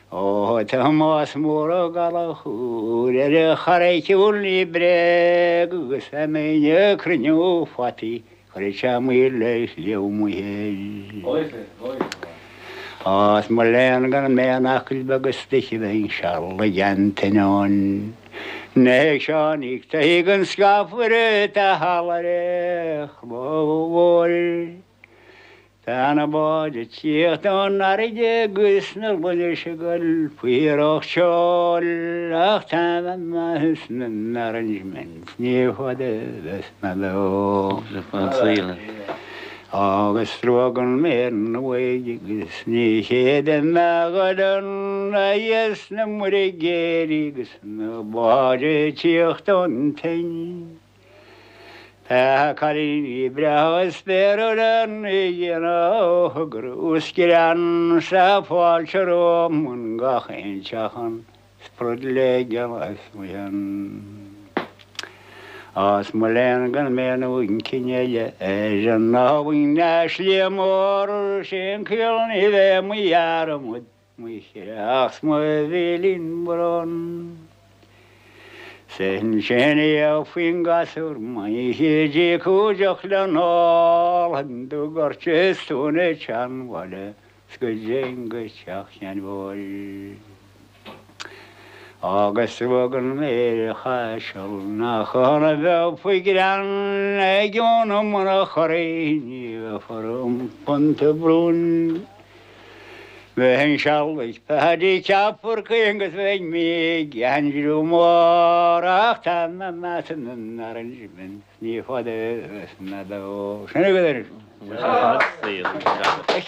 O Thomas Moro galahur kharaykulni breg sameye krnyu fati khrichamile lewmuye As malen gan me anakil bagastich inshallah yantenon Nekshanik tahigan skafre tahalare khbol Tana bad chiton narige gusnal bunishgal firochol achtam mahsn naranjmen nifade besmalo Augustrogan men waygis ni heden magadan ayes namurigeri gusna bad chiton ten Karin Ibrahis Perodan Yeno Gruskiran Shafal Sharom Mungahin Chahan Sprudlegan Asmuyan Asmulangan Menu in Kenya Janawin Nashliamor Shenkil Nive Muyaram Asmuvilin Bron Sen şeniye fingasur mayıcı kucaklanal Handu garçestune çan vale Skıcın gıçak yan vol Ağız vagın meri haşal Nakhana ve fikran Egonum nakharini Ve farum pantabrun Ve inşallah hadi kapır kıyınız ve mi gençlumar ahtamam matının narıncımın ifade etmede o. Şuna kadar.